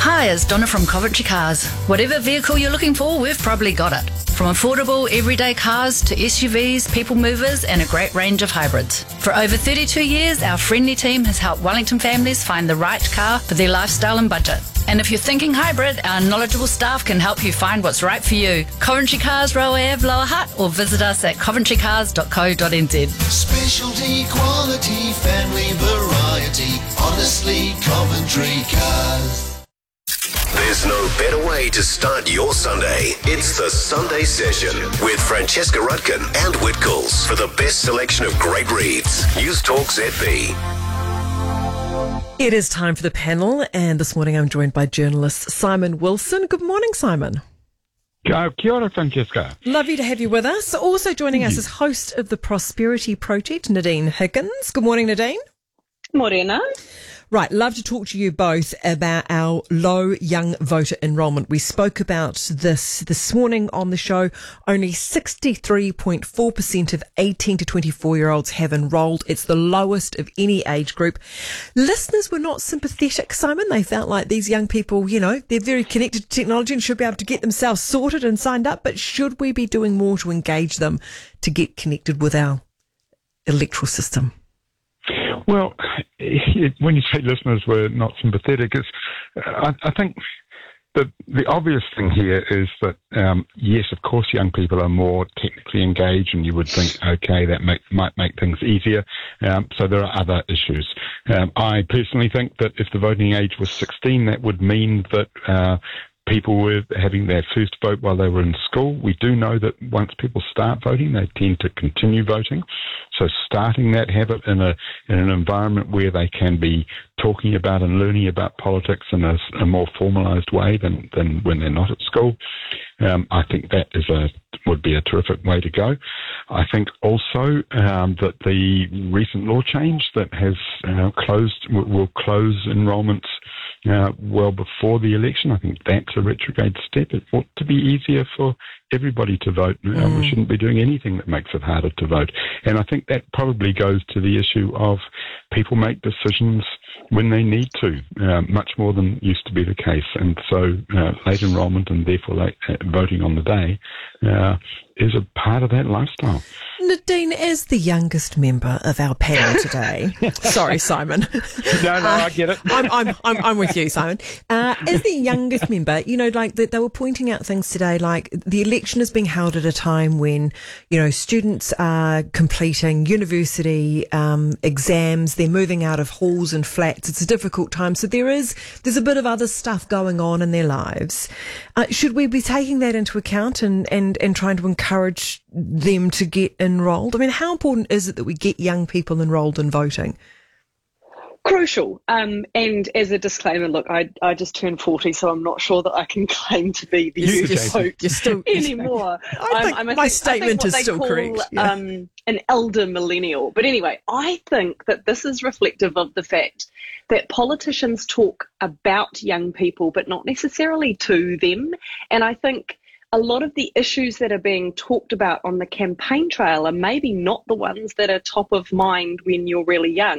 Hi, it's Donna from Coventry Cars. Whatever vehicle you're looking for, we've probably got it. From affordable everyday cars to SUVs, people movers and a great range of hybrids. For over 32 years, our friendly team has helped Wellington families find the right car for their lifestyle and budget. And if you're thinking hybrid, our knowledgeable staff can help you find what's right for you. Coventry Cars, Roe Ave, Lower Hutt, or visit us at coventrycars.co.nz. Specialty, quality, family variety. Honestly, Coventry Cars. There's no better way to start your Sunday. It's the Sunday Session with Francesca Rudkin and Whitcoulls for the best selection of great reads. News Talk ZB. It is time for the panel, and this morning I'm joined by journalist Simon Wilson. Good morning, Simon. Kia ora, Francesca. Lovely to have you with us. Also joining us is host of the Prosperity Project, Nadine Higgins. Good morning, Nadine. Morena. Right, love to talk to you both about our low young voter enrolment. We spoke about this morning on the show. Only 63.4% of 18 to 24-year-olds have enrolled. It's the lowest of any age group. Listeners were not sympathetic, Simon. They felt like these young people, they're very connected to technology and should be able to get themselves sorted and signed up. But should we be doing more to engage them to get connected with our electoral system? Well, when you say listeners were not sympathetic, I think the obvious thing here is that, yes, of course, young people are more technically engaged, and you would think, okay, that might make things easier. So there are other issues. I personally think that if the voting age was 16, that would mean that people were having their first vote while they were in school. We do know that once people start voting, they tend to continue voting. So starting that habit in an environment where they can be talking about and learning about politics in a more formalised way than when they're not at school, I think that would be a terrific way to go. I think also that the recent law change that has will close enrolments well before the election. I think that's a retrograde step. It ought to be easier for everybody to vote. We shouldn't be doing anything that makes it harder to vote. And I think that probably goes to the issue of people make decisions when they need to, much more than used to be the case. And so late enrolment and therefore late voting on the day is a part of that lifestyle. Nadine, as the youngest member of our panel today, sorry, Simon. No, I get it. I'm with you, Simon. As the youngest member, they were pointing out things today, like the election is being held at a time when, students are completing university exams, they're moving out of halls and flats. It's a difficult time. So there's a bit of other stuff going on in their lives. Should we be taking that into account and trying to encourage them to get enrolled? I mean, how important is it that we get young people enrolled in voting? Crucial. And as a disclaimer, look, I just turned 40, so I'm not sure that I can claim to be the youth anymore. I think my statement is still correct. Yeah. An elder millennial. But anyway, I think that this is reflective of the fact that politicians talk about young people, but not necessarily to them. And I think a lot of the issues that are being talked about on the campaign trail are maybe not the ones that are top of mind when you're really young.